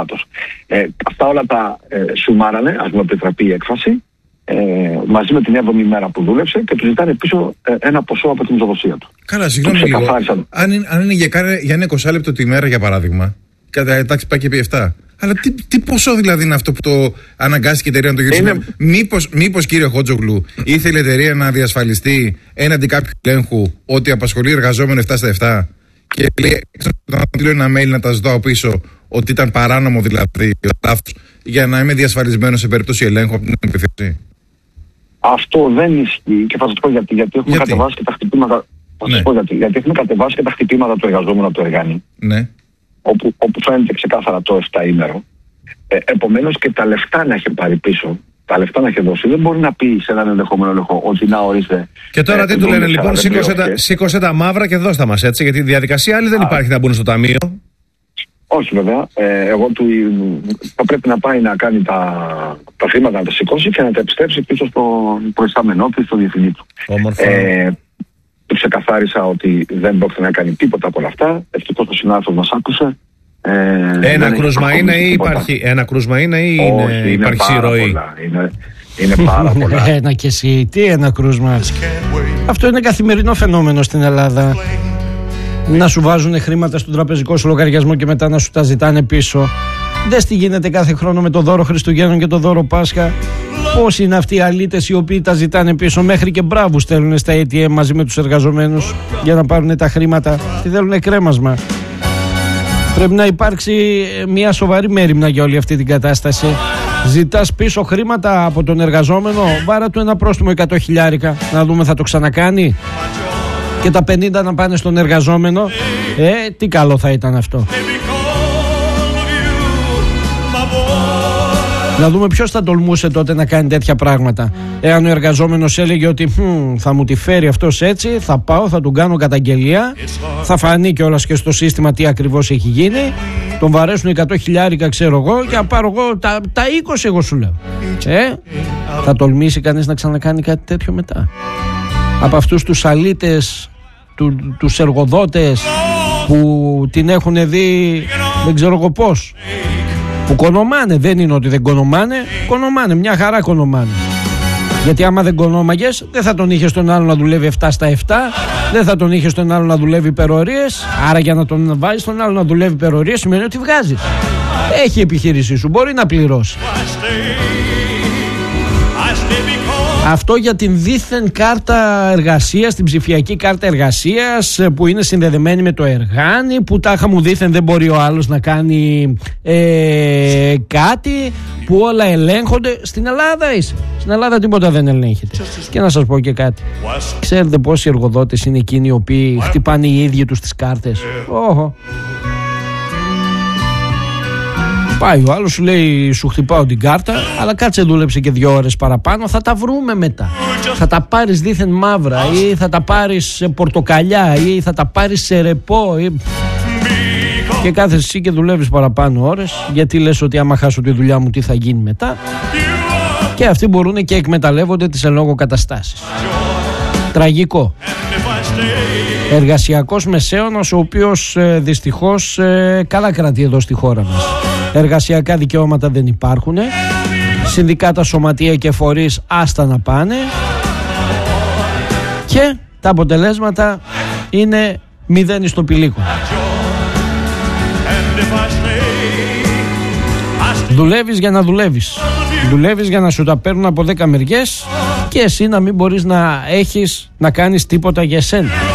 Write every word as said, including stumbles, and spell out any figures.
συστήματος. Ε, αυτά όλα τα ε, σουμάρανε, ας μου επιτραπεί η έκφραση, ε, μαζί με την έβδομη μέρα που δούλεψε και του ζητάνε πίσω ε, ένα ποσό από την ισοδοσία του. Καλά, συγγνώμη λίγο. Αν είναι, αν είναι για, για ένα είκοσι λεπτό τη μέρα, για παράδειγμα, κατά εντάξει πάει και επί επτά. Αλλά τι, τι ποσό δηλαδή είναι αυτό που το αναγκάστηκε η εταιρεία να το γυρίσει? Είναι... Μήπως, μήπως, κύριε Χότζογλου, ήθελε η εταιρεία να διασφαλιστεί έναντι κάποιου ελέγχου ότι απασχολεί εργαζόμενο επτά στα επτά και λέει, λέει ένα mail να τα ζητώ από πίσω ότι ήταν παράνομο δηλαδή λάθος, για να είμαι διασφαλισμένο σε περίπτωση ελέγχου από την επιθέση? Αυτό δεν ισχύει και θα σας πω γιατί. Γιατί έχουμε γιατί? κατεβάσει και τα χτυπήματα. Θα σας ναι. πω γιατί. Γιατί έχουμε κατεβάσει και τα χτυπήματα του εργαζόμενου από το εργάνι. Ναι. Όπου, όπου φαίνεται ξεκάθαρα το επτάήμερο. Ε, επομένως και τα λεφτά να έχει πάρει πίσω, τα λεφτά να έχει δώσει, δεν μπορεί να πει σε έναν ενδεχόμενο έλεγχο ότι να ορίστε. Και τώρα ε, τι του λένε λοιπόν, σήκωσε τα, σήκωσε τα μαύρα και δώστα μας, έτσι, γιατί η διαδικασία άλλη δεν Α, υπάρχει να μπουν στο ταμείο. Όχι βέβαια. Ε, εγώ του θα πρέπει να πάει να κάνει τα, τα χρήματα, να τα σηκώσει και να τα επιστρέψει πίσω στον προϊστάμενό του, στον διευθυντή του. Ε, του ξεκαθάρισα ότι δεν πρόκειται να κάνει τίποτα από όλα αυτά. Ευτυχώς ο συνάδελφος μας άκουσε. Ε, ένα κρούσμα είναι ή υπάρχει, ένα κρούσμα είναι ή είναι, Όχι, είναι υπάρχει συρροή? Είναι, είναι πάρα πολλά. Ένα και εσύ, τι ένα κρούσμα? Αυτό είναι καθημερινό φαινόμενο στην Ελλάδα. Να σου βάζουν χρήματα στον τραπεζικό σου λογαριασμό και μετά να σου τα ζητάνε πίσω. Δες τι γίνεται κάθε χρόνο με το δώρο Χριστουγέννων και το δώρο Πάσχα. Πώς είναι αυτοί οι αλήτες οι οποίοι τα ζητάνε πίσω? Μέχρι και μπράβου στέλνουν στα έι τι εμ μαζί με τους εργαζομένους για να πάρουν τα χρήματα. Τι θέλουν? Κρέμασμα. Πρέπει να υπάρξει μια σοβαρή μέριμνα για όλη αυτή την κατάσταση. Ζητάς πίσω χρήματα από τον εργαζόμενο, βάρα του ένα πρόστιμο εκατό χιλιάρικα. Να δούμε, θα το ξανακάνει? Και τα πενήντα να πάνε στον εργαζόμενο. Ε, τι καλό θα ήταν αυτό. Να δούμε ποιος θα τολμούσε τότε να κάνει τέτοια πράγματα. Εάν ο εργαζόμενος έλεγε ότι θα μου τη φέρει αυτός έτσι, θα πάω, θα του κάνω καταγγελία, θα φανεί κιόλας και στο σύστημα τι ακριβώς έχει γίνει, τον βαρέσουν εκατό χιλιάρικα ξέρω εγώ και θα πάρω εγώ τα, τα είκοσι, εγώ σου λέω. Ε, θα τολμήσει κανείς να ξανακάνει κάτι τέτοιο μετά? Από αυτούς τους αλήτες, του, τους εργοδότες που την έχουν δει δεν ξέρω εγώ πώς, που κονομάνε, δεν είναι ότι δεν κονομάνε, κονομάνε, μια χαρά κονομάνε. Γιατί άμα δεν κονόμαγες, δεν θα τον είχε τον άλλο να δουλεύει επτά στα επτά, δεν θα τον είχε τον άλλο να δουλεύει υπερορίες. Άρα για να τον βάζεις τον άλλο να δουλεύει υπερορίες σημαίνει ότι βγάζεις. Έχει επιχείρησή σου, μπορεί να πληρώσει. Αυτό για την δίθεν κάρτα εργασίας, την ψηφιακή κάρτα εργασίας που είναι συνδεδεμένη με το εργάνι, που τάχα μου δίθεν δεν μπορεί ο άλλος να κάνει ε, κάτι, που όλα ελέγχονται. Στην Ελλάδα είσαι. Στην Ελλάδα τίποτα δεν ελέγχεται. Και να σας πω και κάτι. Ξέρετε πόσοι εργοδότες είναι εκείνοι οι οποίοι χτυπάνε οι ίδιοι τους τις κάρτες? Όχο. Πάει ο άλλος, σου λέει σου χτυπάω την κάρτα, αλλά κάτσε δούλεψε και δύο ώρες παραπάνω, θα τα βρούμε μετά. Θα τα πάρεις δίθεν μαύρα ή θα τα πάρεις σε πορτοκαλιά ή θα τα πάρεις σε ρεπό ή... Και κάθεσαι εσύ και δουλεύεις παραπάνω ώρες, γιατί λες ότι άμα χάσω τη δουλειά μου τι θα γίνει μετά. Και αυτοί μπορούν και εκμεταλλεύονται τις εν λόγω καταστάσεις. Τραγικό. Εργασιακός μεσαίωνας, ο οποίος ε, δυστυχώς ε, καλά κρατεί εδώ στη χώρα μας. Εργασιακά δικαιώματα δεν υπάρχουν. Συνδικάτα, σωματεία και φορείς άστα να πάνε. Και τα αποτελέσματα είναι μηδέν στο πηλίκο. Δουλεύεις για να δουλεύεις. Δουλεύεις για να σου τα παίρνουν από δέκα μεριές και εσύ να μην μπορείς να έχεις να κάνεις τίποτα για εσένα.